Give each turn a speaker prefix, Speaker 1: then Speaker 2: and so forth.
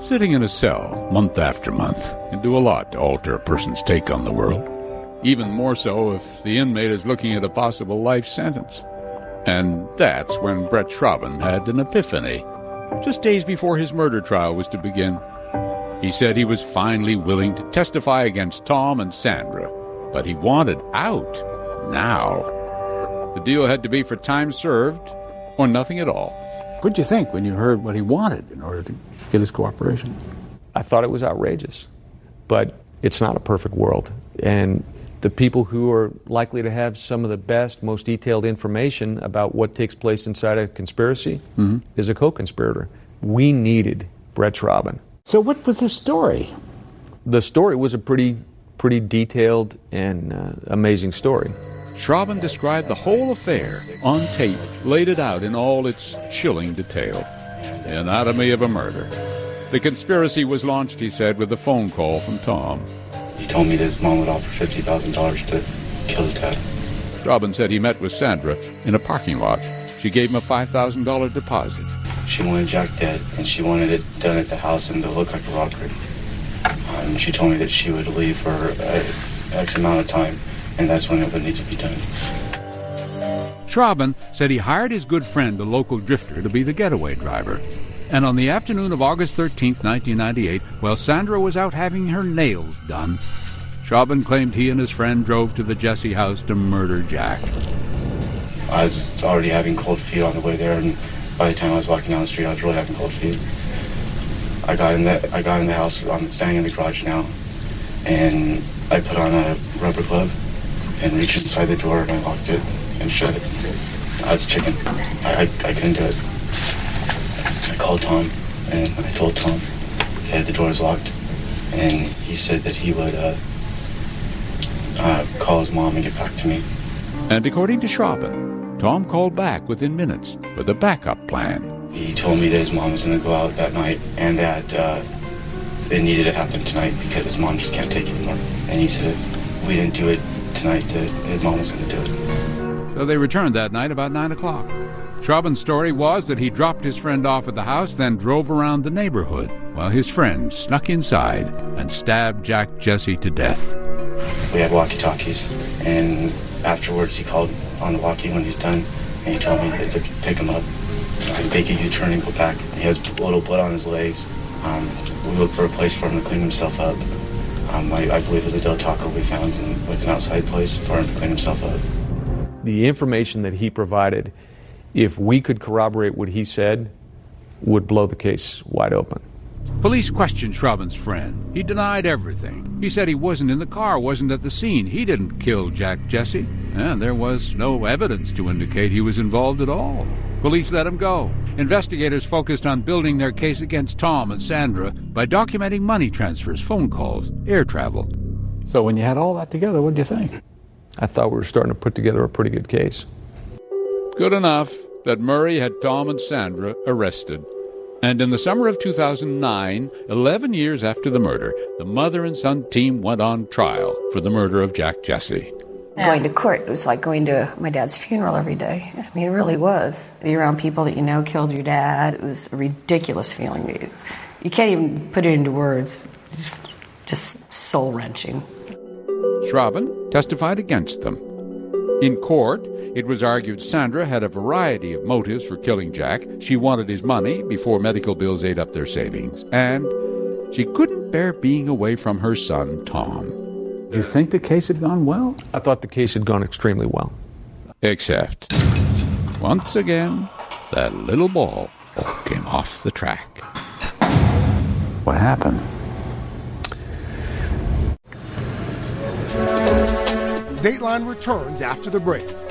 Speaker 1: Sitting in a cell month after month can do a lot to alter a person's take on the world. Even more so if the inmate is looking at a possible life sentence. And that's when Brett Schrauben had an epiphany, just days before his murder trial was to begin. He said he was finally willing to testify against Tom and Sandra, but he wanted out now. The deal had to be for time served or nothing at all. What did you think when you heard what he wanted in order to get his cooperation?
Speaker 2: I thought it was outrageous, but it's not a perfect world. And the people who are likely to have some of the best, most detailed information about what takes place inside a conspiracy is a co-conspirator. We needed Brett Schrauben.
Speaker 1: So what was his story?
Speaker 2: The story was a pretty detailed and amazing story.
Speaker 1: Schrauben described the whole affair on tape, laid it out in all its chilling detail. The anatomy of a murder. The conspiracy was launched, he said, with a phone call from Tom.
Speaker 3: He told me that his mom would offer $50,000 to kill his dad.
Speaker 1: Schrauben said he met with Sandra in a parking lot. She gave him a $5,000 deposit.
Speaker 3: She wanted Jack dead, and she wanted it done at the house and to look like a robbery. She told me that she would leave for X amount of time, and that's when it would need to be done.
Speaker 1: Schrauben said he hired his good friend, a local drifter, to be the getaway driver. And on the afternoon of August 13th, 1998, while Sandra was out having her nails done, Schrauben claimed he and his friend drove to the Jesse house to murder Jack.
Speaker 3: I was already having cold feet on the way there, and by the time I was walking down the street, I was really having cold feet. I got in the house. I'm standing in the garage now, and I put on a rubber glove and reached inside the door, and I locked it and shut it. I was chicken. I couldn't do it. I called Tom, and I told Tom that the door was locked, and he said that he would call his mom and get back to me.
Speaker 1: And according to Schrauben, Tom called back within minutes with a backup plan.
Speaker 3: He told me that his mom was going to go out that night and that it needed to happen tonight because his mom just can't take it anymore. And he said if we didn't do it tonight, that his mom was going to do it.
Speaker 1: So they returned that night about 9 o'clock. Schrauben's story was that he dropped his friend off at the house, then drove around the neighborhood while his friend snuck inside and stabbed Jack Jesse to death.
Speaker 3: We had walkie-talkies, and afterwards he called on the walkie when he's done, and he told me to pick him up. I'd make a U-turn and go back. He has a little blood on his legs. We looked for a place for him to clean himself up. I believe it was a Del Taco we found with an outside place for him to clean himself up.
Speaker 2: The information that he provided, if we could corroborate what he said, would blow the case wide open.
Speaker 1: Police questioned Schrauben's friend. He denied everything. He said he wasn't in the car, wasn't at the scene. He didn't kill Jack Jesse. And there was no evidence to indicate he was involved at all. Police let him go. Investigators focused on building their case against Tom and Sandra by documenting money transfers, phone calls, air travel. So when you had all that together, what did you think?
Speaker 2: I thought we were starting to put together a pretty good case.
Speaker 1: Good enough that Murray had Tom and Sandra arrested. And in the summer of 2009, 11 years after the murder, the mother and son team went on trial for the murder of Jack Jesse.
Speaker 4: Going to court, it was like going to my dad's funeral every day. I mean, it really was. Be around people that you know killed your dad. It was a ridiculous feeling. You can't even put it into words. It's just soul-wrenching.
Speaker 1: Schrauben testified against them. In court, it was argued Sandra had a variety of motives for killing Jack. She wanted his money before medical bills ate up their savings. And she couldn't bear being away from her son, Tom. Do you think the case had gone well?
Speaker 2: I thought the case had gone extremely well.
Speaker 1: Except, once again, that little ball came off the track. What happened?
Speaker 5: Dateline returns after the break.